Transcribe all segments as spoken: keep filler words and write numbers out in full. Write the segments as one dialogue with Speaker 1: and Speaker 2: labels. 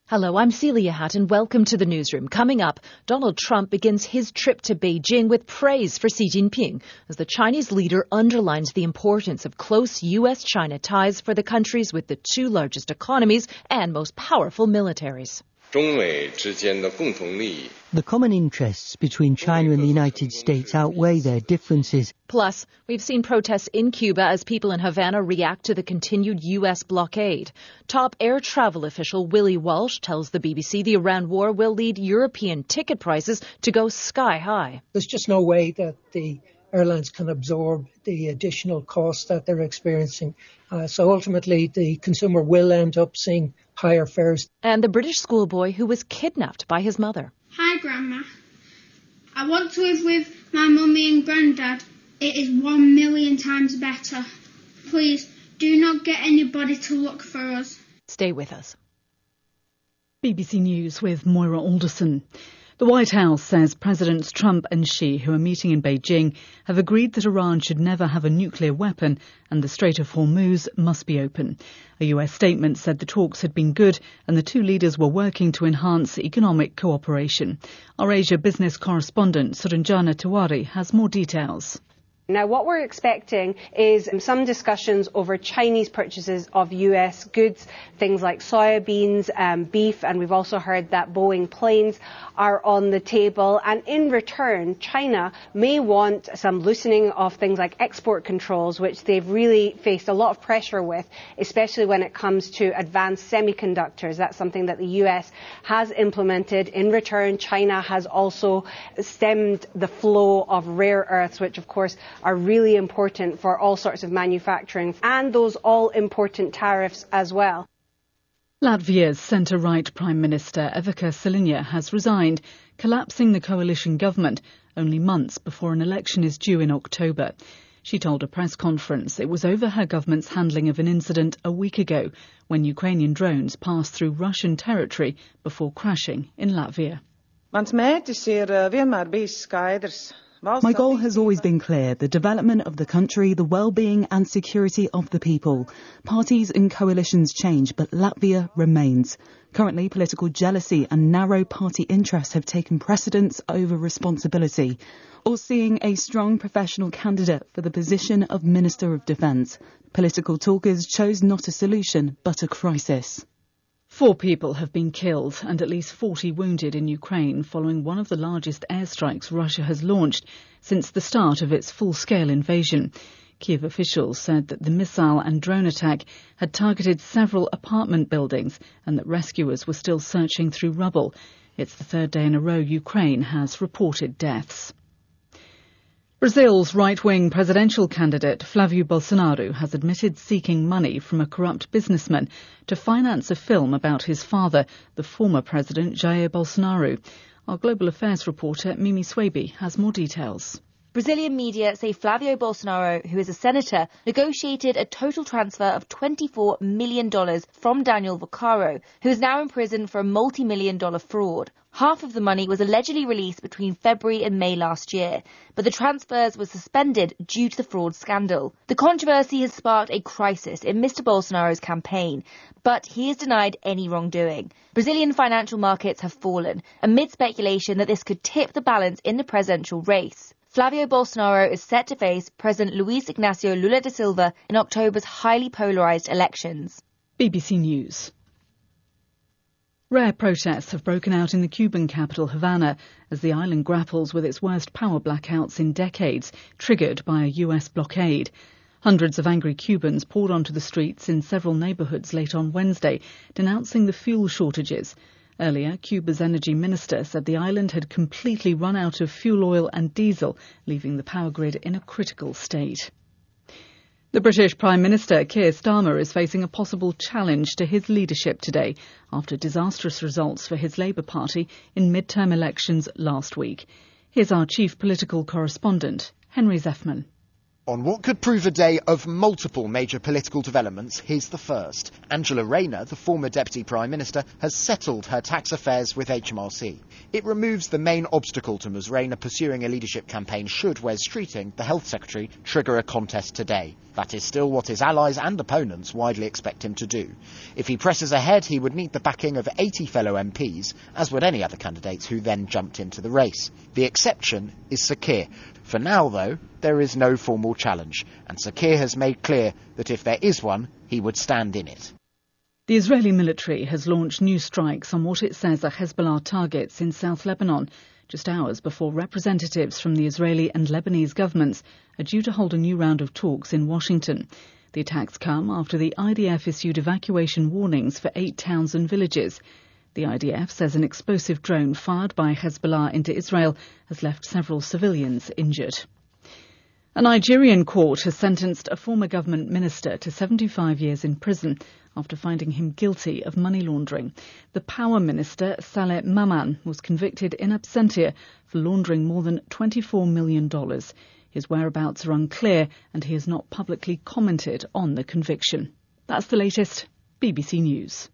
Speaker 1: Hello, I'm Celia Hatt and welcome to the newsroom. Coming up, Donald Trump begins his trip to Beijing with praise for Xi Jinping as the Chinese leader underlines the importance of close U S China ties for the countries with the two largest economies and most powerful militaries.
Speaker 2: The common interests between China and the United States outweigh their differences.
Speaker 1: Plus, we've seen protests in Cuba as people in Havana react to the continued U S blockade. Top air travel official Willie Walsh tells the B B C the Iran war will lead European ticket prices to go sky high.
Speaker 3: There's just no way that the airlines can absorb the additional costs that they're experiencing. Uh, so ultimately, the consumer will end up seeing higher fares.
Speaker 1: And the British schoolboy who was kidnapped by his mother.
Speaker 4: Hi, Grandma. I want to live with my mummy and granddad. It is one million times better. Please, do not get anybody to look for us.
Speaker 1: Stay with us.
Speaker 5: B B C News with Moira Alderson. The White House says Presidents Trump and Xi, who are meeting in Beijing, have agreed that Iran should never have a nuclear weapon and the Strait of Hormuz must be open. A U S statement said the talks had been good and the two leaders were working to enhance economic cooperation. Our Asia business correspondent Suranjana Tiwari has more details.
Speaker 6: Now, what we're expecting is some discussions over Chinese purchases of U S goods, things like soybeans, um, beef, and we've also heard that Boeing planes are on the table. And in return, China may want some loosening of things like export controls, which they've really faced a lot of pressure with, especially when it comes to advanced semiconductors. That's something that the U S has implemented. In return, China has also stemmed the flow of rare earths, which, of course, are really important for all sorts of manufacturing, and those all-important tariffs as well.
Speaker 5: Latvia's centre-right Prime Minister Evika Siliņa has resigned, collapsing the coalition government only months before an election is due in October. She told a press conference it was over her government's handling of an incident a week ago when Ukrainian drones passed through Russian territory before crashing in Latvia.
Speaker 7: Mans mērķis ir vienmēr bijis skaidrs.
Speaker 8: My goal has always been clear, the development of the country, the well-being and security of the people. Parties and coalitions change, but Latvia remains. Currently, political jealousy and narrow party interests have taken precedence over responsibility, or seeing a strong professional candidate for the position of Minister of Defence. Political talkers chose not a solution, but a crisis.
Speaker 5: Four people have been killed and at least forty wounded in Ukraine following one of the largest airstrikes Russia has launched since the start of its full-scale invasion. Kiev officials said that the missile and drone attack had targeted several apartment buildings and that rescuers were still searching through rubble. It's the third day in a row Ukraine has reported deaths. Brazil's right-wing presidential candidate Flávio Bolsonaro has admitted seeking money from a corrupt businessman to finance a film about his father, the former president Jair Bolsonaro. Our global affairs reporter Mimi Swaby has more details.
Speaker 9: Brazilian media say Flávio Bolsonaro, who is a senator, negotiated a total transfer of twenty-four million dollars from Daniel Vaccaro, who is now in prison for a multi-million dollar fraud. Half of the money was allegedly released between February and May last year, but the transfers were suspended due to the fraud scandal. The controversy has sparked a crisis in Mister Bolsonaro's campaign, but he has denied any wrongdoing. Brazilian financial markets have fallen amid speculation that this could tip the balance in the presidential race. Flávio Bolsonaro is set to face President Luiz Inácio Lula da Silva in October's highly polarised elections.
Speaker 5: B B C News. Rare protests have broken out in the Cuban capital Havana as the island grapples with its worst power blackouts in decades, triggered by a U S blockade. Hundreds of angry Cubans poured onto the streets in several neighbourhoods late on Wednesday, denouncing the fuel shortages. Earlier, Cuba's energy minister said the island had completely run out of fuel oil and diesel, leaving the power grid in a critical state. The British Prime Minister Keir Starmer is facing a possible challenge to his leadership today after disastrous results for his Labour Party in mid-term elections last week. Here's our chief political correspondent, Henry Zeffman.
Speaker 10: On what could prove a day of multiple major political developments, here's the first. Angela Rayner, the former Deputy Prime Minister, has settled her tax affairs with H M R C. It removes the main obstacle to Ms Rayner pursuing a leadership campaign should Wes Streeting, the Health Secretary, trigger a contest today. That is still what his allies and opponents widely expect him to do. If he presses ahead, he would need the backing of eighty fellow M Ps, as would any other candidates who then jumped into the race. The exception is Sir Keir. For now, though, there is no formal challenge, and Sir Keir has made clear that if there is one, he would stand in it.
Speaker 5: The Israeli military has launched new strikes on what it says are Hezbollah targets in South Lebanon, just hours before representatives from the Israeli and Lebanese governments are due to hold a new round of talks in Washington. The attacks come after the I D F issued evacuation warnings for eight towns and villages. The I D F says an explosive drone fired by Hezbollah into Israel has left several civilians injured. A Nigerian court has sentenced a former government minister to seventy-five years in prison after finding him guilty of money laundering. The power minister, Saleh Maman, was convicted in absentia for laundering more than twenty-four million dollars. His whereabouts are unclear and he has not publicly commented on the conviction. That's the latest. B B C News.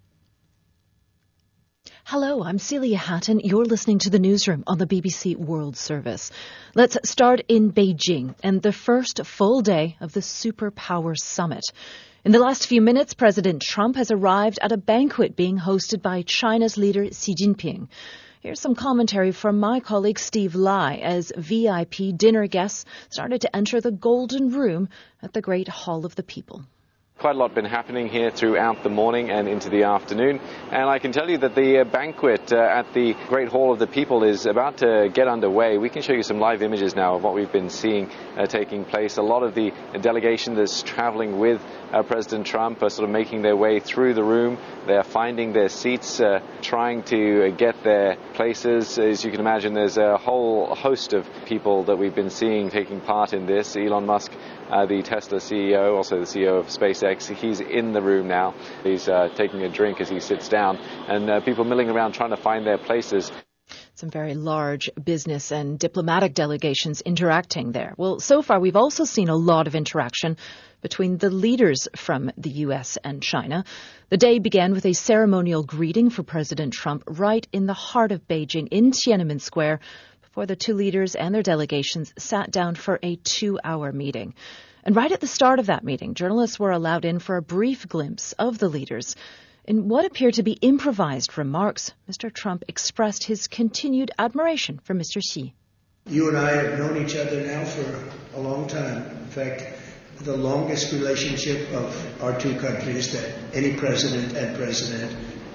Speaker 1: Hello, I'm Celia Hatton. You're listening to the newsroom on the B B C World Service. Let's start in Beijing and the first full day of the Superpower Summit. In the last few minutes, President Trump has arrived at a banquet being hosted by China's leader Xi Jinping. Here's some commentary from my colleague Steve Lai as V I P dinner guests started to enter the Golden Room at the Great Hall of the People.
Speaker 11: Quite a lot been happening here throughout the morning and into the afternoon, and I can tell you that the uh, banquet uh, at the Great Hall of the People is about to get underway. We can show you some live images now of what we've been seeing uh, taking place. A lot of the delegation that's traveling with uh, President Trump are sort of making their way through the room. They're finding their seats, uh, trying to uh, get their places. As you can imagine, there's a whole host of people that we've been seeing taking part in this. Elon Musk, uh, the Tesla C E O, also the C E O of SpaceX, he's in the room now. He's uh, taking a drink as he sits down, and uh, people milling around trying to find their places.
Speaker 1: Some very large business and diplomatic delegations interacting there. Well, so far we've also seen a lot of interaction between the leaders from the U S and China. The day began with a ceremonial greeting for President Trump right in the heart of Beijing in Tiananmen Square before the two leaders and their delegations sat down for a two-hour meeting. And right at the start of that meeting, journalists were allowed in for a brief glimpse of the leaders. In what appeared to be improvised remarks, Mister Trump expressed his continued admiration for Mister Xi.
Speaker 12: You and I have known each other now for a long time. In fact, the longest relationship of our two countries that any president and president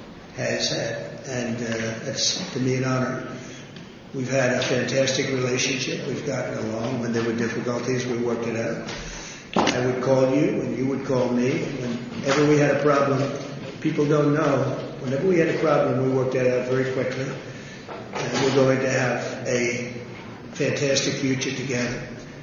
Speaker 12: has had. And uh, it's, to me, an honor. We've had a fantastic relationship. We've gotten along. When there were difficulties, we worked it out. I would call you, and you would call me. Whenever we had a problem, people don't know. Whenever we had a problem, we worked that out very quickly. And we're going to have a fantastic future together.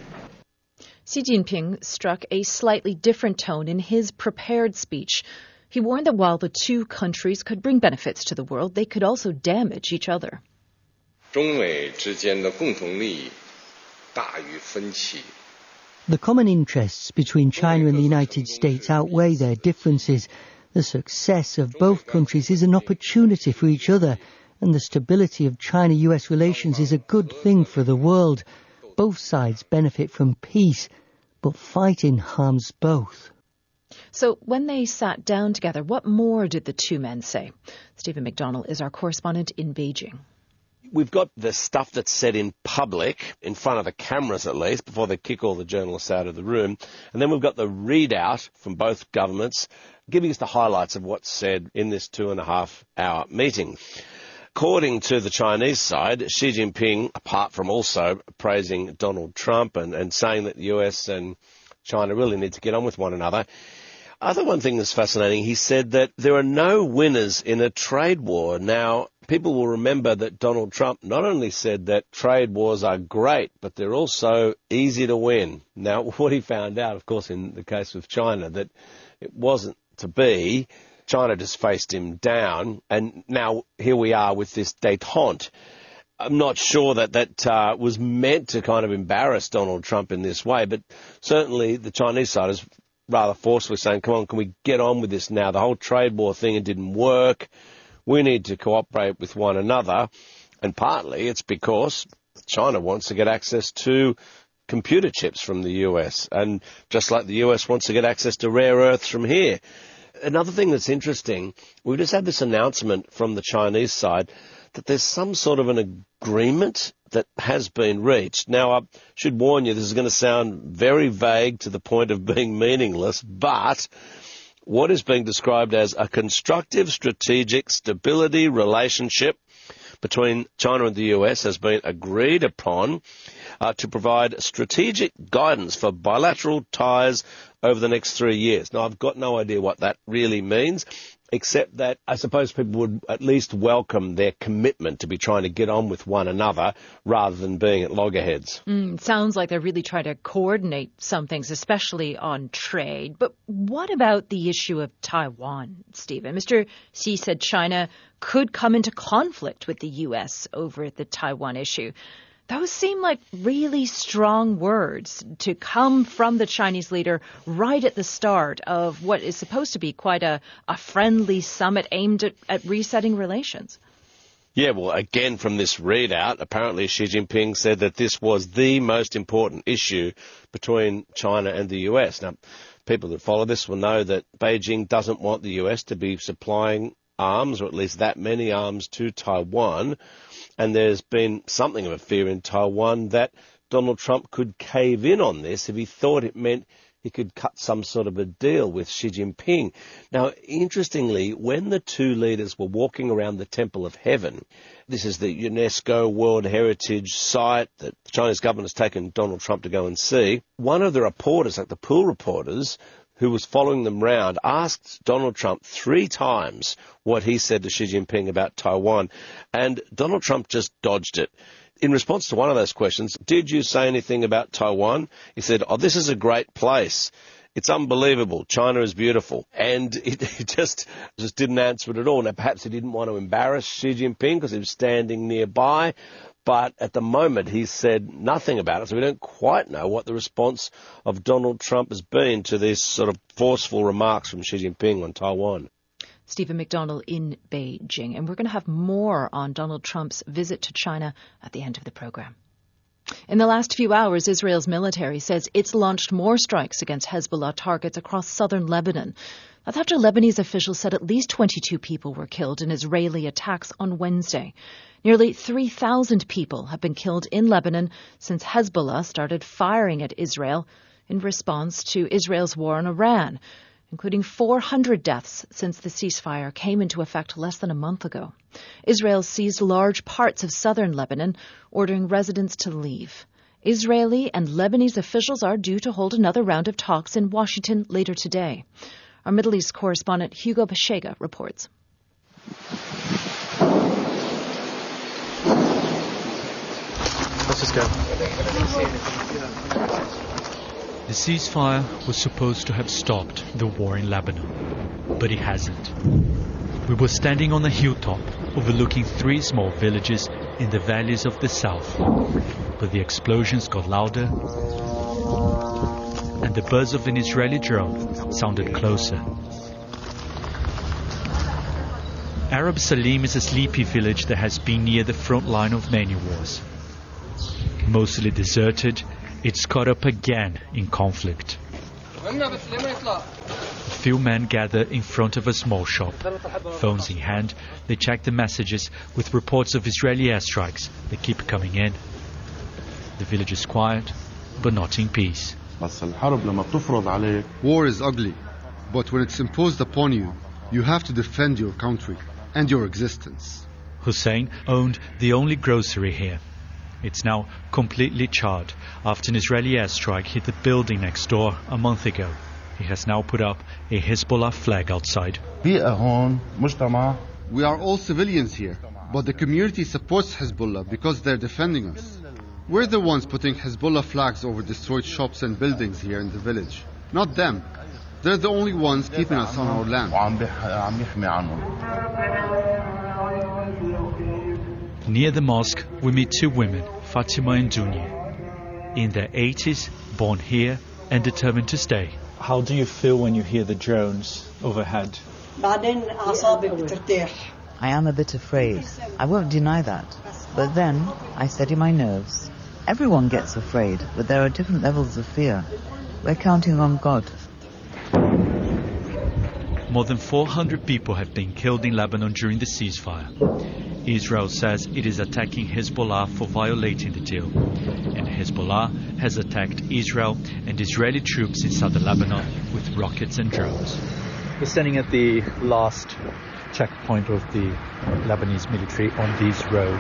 Speaker 1: Xi Jinping struck a slightly different tone in his prepared speech. He warned that while the two countries could bring benefits to the world, they could also damage each other.
Speaker 13: 中美之间的共同利益大于分歧。
Speaker 2: The common interests between China and the United States outweigh their differences. The success of both countries is an opportunity for each other, and the stability of China-U S relations is a good thing for the world. Both sides benefit from peace, but fighting harms both.
Speaker 1: So when they sat down together, what more did the two men say? Stephen McDonnell is our correspondent in Beijing.
Speaker 14: We've got the stuff that's said in public, in front of the cameras at least, before they kick all the journalists out of the room. And then we've got the readout from both governments, giving us the highlights of what's said in this two and a half hour meeting. According to the Chinese side, Xi Jinping, apart from also praising Donald Trump and, and saying that the U S and China really need to get on with one another, other one thing that's fascinating, he said that there are no winners in a trade war. Now, people will remember that Donald Trump not only said that trade wars are great, but they're also easy to win. Now, what he found out, of course, in the case of China, that it wasn't to be. China just faced him down, and now here we are with this détente. I'm not sure that that uh, was meant to kind of embarrass Donald Trump in this way, but certainly the Chinese side is rather forcefully saying, come on, can we get on with this now? The whole trade war thing, it didn't work. We need to cooperate with one another. And partly it's because China wants to get access to computer chips from the U S, and just like the U S wants to get access to rare earths from here. Another thing that's interesting, we just had this announcement from the Chinese side that there's some sort of an agreement that has been reached. Now, I should warn you, this is going to sound very vague to the point of being meaningless, but what is being described as a constructive strategic stability relationship between China and the U S has been agreed upon uh, to provide strategic guidance for bilateral ties over the next three years. Now, I've got no idea what that really means, except that I suppose people would at least welcome their commitment to be trying to get on with one another rather than being at loggerheads.
Speaker 1: Mm, sounds like they're really trying to coordinate some things, especially on trade. But what about the issue of Taiwan, Stephen? Mister Xi said China could come into conflict with the U S over the Taiwan issue. Those seem like really strong words to come from the Chinese leader right at the start of what is supposed to be quite a, a friendly summit aimed at, at resetting relations.
Speaker 14: Yeah, well, again, from this readout, apparently Xi Jinping said that this was the most important issue between China and the U S. Now, people that follow this will know that Beijing doesn't want the U S to be supplying arms, or at least that many arms, to Taiwan. And there's been something of a fear in Taiwan that Donald Trump could cave in on this if he thought it meant he could cut some sort of a deal with Xi Jinping. Now, interestingly, when the two leaders were walking around the Temple of Heaven, this is the UNESCO World Heritage site that the Chinese government has taken Donald Trump to go and see, one of the reporters, like the pool reporters, who was following them round, asked Donald Trump three times what he said to Xi Jinping about Taiwan, and Donald Trump just dodged it. In response to one of those questions, did you say anything about Taiwan? He said, oh, this is a great place. It's unbelievable. China is beautiful. And it, it just, just didn't answer it at all. Now, perhaps he didn't want to embarrass Xi Jinping because he was standing nearby. But at the moment, he said nothing about it, so we don't quite know what the response of Donald Trump has been to these sort of forceful remarks from Xi Jinping on Taiwan.
Speaker 1: Stephen McDonnell in Beijing. And we're going to have more on Donald Trump's visit to China at the end of the program. In the last few hours, Israel's military says it's launched more strikes against Hezbollah targets across southern Lebanon. That's after Lebanese officials said at least twenty-two people were killed in Israeli attacks on Wednesday. Nearly three thousand people have been killed in Lebanon since Hezbollah started firing at Israel in response to Israel's war on Iran, including four hundred deaths since the ceasefire came into effect less than a month ago. Israel seized large parts of southern Lebanon, ordering residents to leave. Israeli and Lebanese officials are due to hold another round of talks in Washington later today. Our Middle East correspondent Hugo Bashega reports.
Speaker 15: Let's just go. The ceasefire was supposed to have stopped the war in Lebanon, but it hasn't. We were standing on a hilltop overlooking three small villages in the valleys of the south, but the explosions got louder and the buzz of an Israeli drone sounded closer. Arab Salim is a sleepy village that has been near the front line of many wars. Mostly deserted, it's caught up again in conflict. A few men gather in front of a small shop. Phones in hand, they check the messages with reports of Israeli airstrikes that keep coming in. The village is quiet, but not in peace.
Speaker 16: War is ugly, but when it's imposed upon you, you have to defend your country and your existence.
Speaker 15: Hussein owned the only grocery here. It's now completely charred after an Israeli airstrike hit the building next door a month ago. He has now put up a Hezbollah flag outside.
Speaker 16: We are all civilians here, but the community supports Hezbollah because they're defending us. We're the ones putting Hezbollah flags over destroyed shops and buildings here in the village, not them. They're the only ones keeping us on our land.
Speaker 15: Near the mosque, we meet two women, Fatima and Dunya. In their eighties, born here and determined to stay.
Speaker 17: How do you feel when you hear the drones overhead?
Speaker 18: I am a bit afraid. I won't deny that. But then, I steady my nerves. Everyone gets afraid, but there are different levels of fear. We're counting on God.
Speaker 15: More than four hundred people have been killed in Lebanon during the ceasefire. Israel says it is attacking Hezbollah for violating the deal. And Hezbollah has attacked Israel and Israeli troops in southern Lebanon with rockets and drones.
Speaker 17: We're standing at the last checkpoint of the Lebanese military on this road.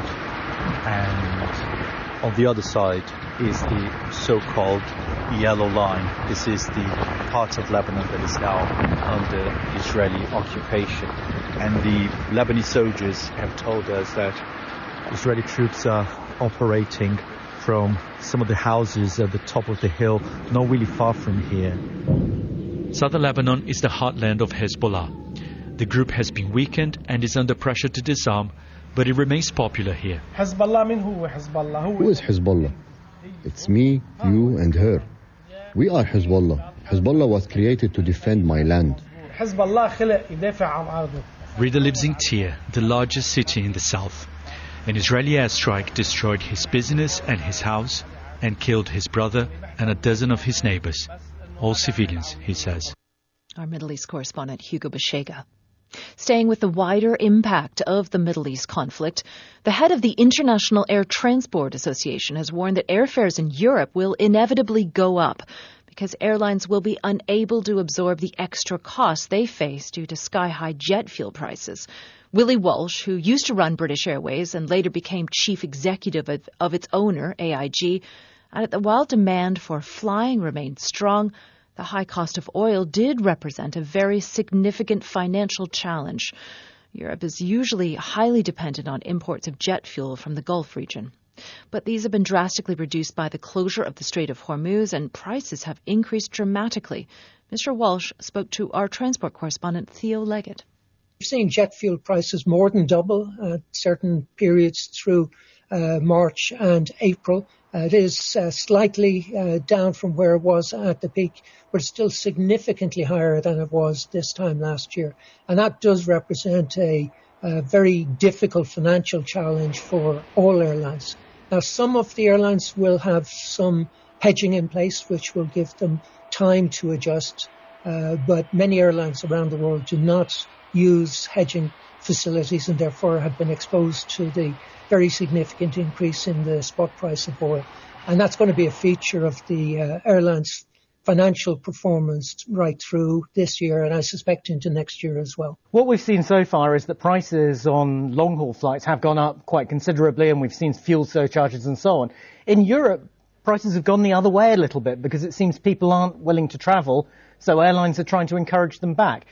Speaker 17: And on the other side is the so-called yellow line. This is the part of Lebanon that is now under Israeli occupation. And the Lebanese soldiers have told us that Israeli troops are operating from some of the houses at the top of the hill, not really far from here.
Speaker 15: Southern Lebanon is the heartland of Hezbollah. The group has been weakened and is under pressure to disarm, but it remains popular here.
Speaker 19: Who is Hezbollah? It's me, you and her. We are Hezbollah. Hezbollah was created to defend my land.
Speaker 15: Rida lives in Tyre, the largest city in the south. An Israeli airstrike destroyed his business and his house and killed his brother and a dozen of his neighbors. All civilians, he says.
Speaker 1: Our Middle East correspondent Hugo Bashega. Staying with the wider impact of the Middle East conflict, the head of the International Air Transport Association has warned that airfares in Europe will inevitably go up because airlines will be unable to absorb the extra costs they face due to sky-high jet fuel prices. Willie Walsh, who used to run British Airways and later became chief executive of, of its owner, A I G, added that while demand for flying remained strong, the high cost of oil did represent a very significant financial challenge. Europe is usually highly dependent on imports of jet fuel from the Gulf region. But these have been drastically reduced by the closure of the Strait of Hormuz, and prices have increased dramatically. Mister Walsh spoke to our transport correspondent Theo Leggett.
Speaker 3: We're seeing jet fuel prices more than double at certain periods through uh, March and April. Uh, it is uh, slightly uh, down from where it was at the peak, but it's still significantly higher than it was this time last year. And that does represent a, a very difficult financial challenge for all airlines. Now, some of the airlines will have some hedging in place, which will give them time to adjust. Uh, but many airlines around the world do not use hedging facilities and therefore have been exposed to the very significant increase in the spot price of oil. And that's going to be a feature of the uh, airline's financial performance right through this year and I suspect into next year as well.
Speaker 20: What we've seen so far is that prices on long-haul flights have gone up quite considerably, and we've seen fuel surcharges and so on. In Europe, prices have gone the other way a little bit because it seems people aren't willing to travel, so airlines are trying to encourage them back.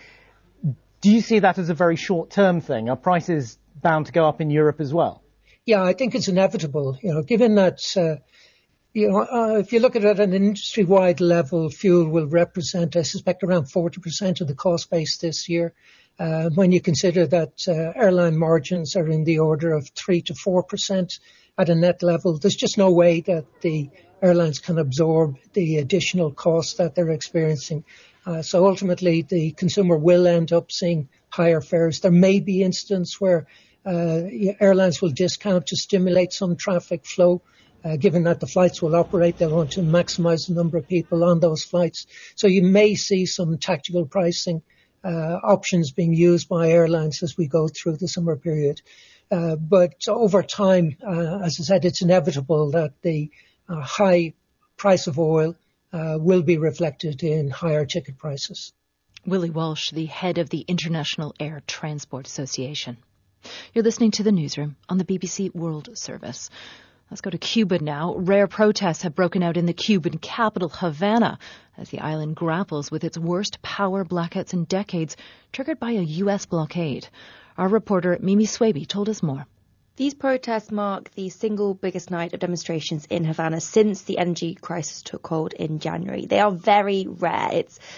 Speaker 20: Do you see that as a very short-term thing? Are prices bound to go up in Europe as well?
Speaker 3: Yeah, I think it's inevitable. You know, given that, uh, you know, uh, if you look at it at an industry-wide level, fuel will represent, I suspect, around forty percent of the cost base this year. Uh, when you consider that uh, airline margins are in the order of three to four percent at a net level, there's just no way that the airlines can absorb the additional costs that they're experiencing. Uh, so ultimately, the consumer will end up seeing higher fares. There may be instances where uh, airlines will discount to stimulate some traffic flow. Uh, given that the flights will operate, they want to maximize the number of people on those flights. So you may see some tactical pricing uh, options being used by airlines as we go through the summer period. Uh, but over time, uh, as I said, it's inevitable that the uh, high price of oil Uh, will be reflected in higher ticket prices.
Speaker 1: Willie Walsh, the head of the International Air Transport Association. You're listening to the Newsroom on the B B C World Service. Let's go to Cuba now. Rare protests have broken out in the Cuban capital, Havana, as the island grapples with its worst power blackouts in decades, triggered by a U S blockade. Our reporter Mimi Swaby told us more.
Speaker 9: These protests mark the single biggest night of demonstrations in Havana since the energy crisis took hold in January. They are very rare. It's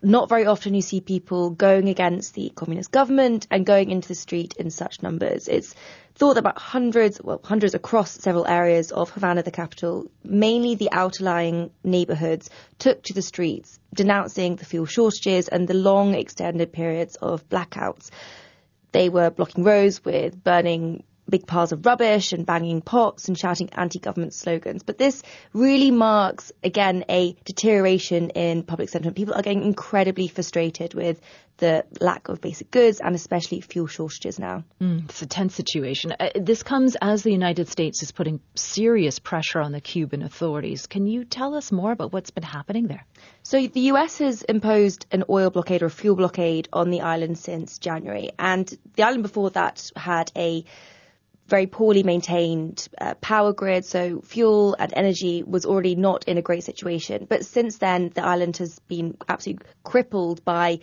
Speaker 9: not very often you see people going against the communist government and going into the street in such numbers. It's thought that about hundreds, well, hundreds across several areas of Havana, the capital, mainly the outer-lying neighbourhoods, took to the streets, denouncing the fuel shortages and the long extended periods of blackouts. They were blocking roads with burning big piles of rubbish and banging pots and shouting anti-government slogans. But this really marks, again, a deterioration in public sentiment. People are getting incredibly frustrated with the lack of basic goods and especially fuel shortages now.
Speaker 1: Mm, it's a tense situation. Uh, this comes as the United States is putting serious pressure on the Cuban authorities. Can you tell us more about what's been happening there?
Speaker 9: So the U S has imposed an oil blockade or a fuel blockade on the island since January. And the island before that had a very poorly maintained uh, power grid, so fuel and energy was already not in a great situation. But since then, the island has been absolutely crippled by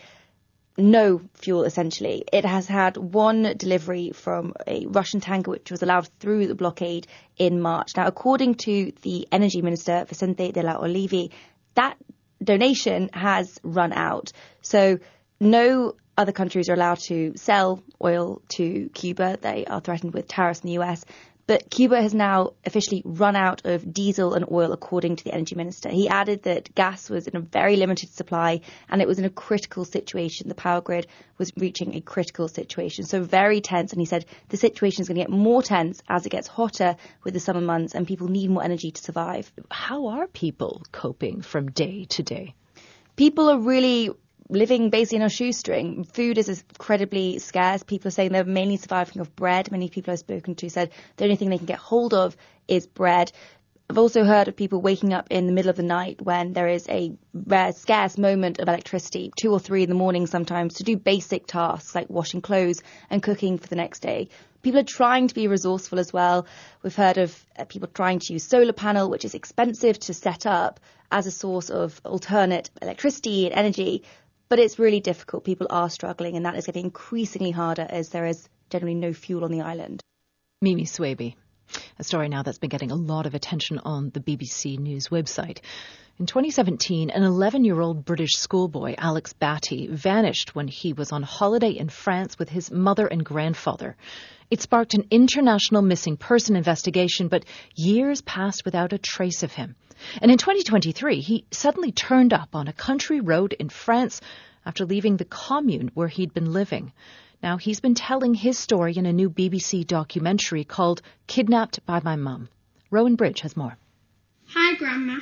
Speaker 9: no fuel, essentially. It has had one delivery from a Russian tanker, which was allowed through the blockade in March. Now, according to the energy minister, Vicente de la Olive, that donation has run out. So no other countries are allowed to sell oil to Cuba. They are threatened with tariffs in the U S. But Cuba has now officially run out of diesel and oil, according to the energy minister. He added that gas was in a very limited supply and it was in a critical situation. The power grid was reaching a critical situation. So very tense. And he said the situation is going to get more tense as it gets hotter with the summer months and people need more energy to survive.
Speaker 1: How are people coping from day to day?
Speaker 9: People are really living basically on a shoestring. Food is incredibly scarce. People are saying they're mainly surviving off bread. Many people I've spoken to said the only thing they can get hold of is bread. I've also heard of people waking up in the middle of the night when there is a rare, scarce moment of electricity, two or three in the morning sometimes, to do basic tasks like washing clothes and cooking for the next day. People are trying to be resourceful as well. We've heard of uh, people trying to use solar panel, which is expensive to set up as a source of alternate electricity and energy. But it's really difficult. People are struggling, and that is getting increasingly harder as there is generally no fuel on the island.
Speaker 1: Mimi Swaby, a story now that's been getting a lot of attention on the B B C News website. In twenty seventeen, an eleven-year-old British schoolboy, Alex Batty, vanished when he was on holiday in France with his mother and grandfather. It sparked an international missing person investigation, but years passed without a trace of him. And in twenty twenty-three, he suddenly turned up on a country road in France after leaving the commune where he'd been living. Now, he's been telling his story in a new B B C documentary called Kidnapped by My Mum. Rowan Bridge has more.
Speaker 4: Hi, Grandma.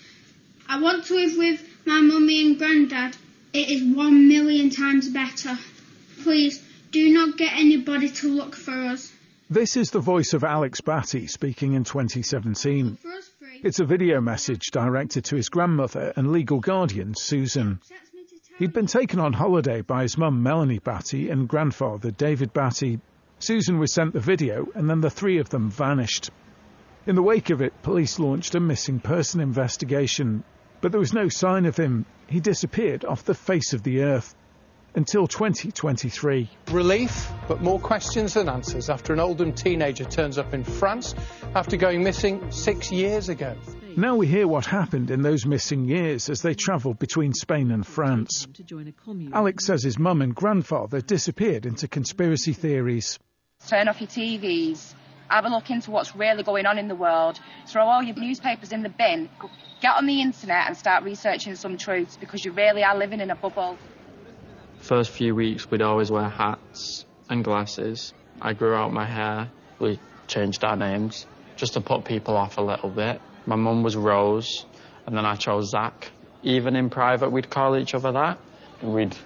Speaker 4: I want to live with my mummy and granddad. It is one million times better. Please, do not get anybody to look for us.
Speaker 21: This is the voice of Alex Batty speaking in twenty seventeen. It's a video message directed to his grandmother and legal guardian, Susan. He'd been taken on holiday by his mum, Melanie Batty, and grandfather, David Batty. Susan was sent the video, and then the three of them vanished. In the wake of it, police launched a missing person investigation. But there was no sign of him. He disappeared off the face of the earth. Until twenty twenty-three.
Speaker 22: Relief, but more questions than answers after an Oldham teenager turns up in France after going missing six years ago.
Speaker 21: Now we hear what happened in those missing years as they travelled between Spain and France. Alex says his mum and grandfather disappeared into conspiracy theories.
Speaker 23: Turn off your T Vs, have a look into what's really going on in the world, throw all your newspapers in the bin, get on the internet and start researching some truths because you really are living in a bubble.
Speaker 24: First few weeks we'd always wear hats and glasses. I grew out my hair. We changed our names just to put people off a little bit. My mum was Rose and then I chose Zach. Even in private we'd call each other that. We'd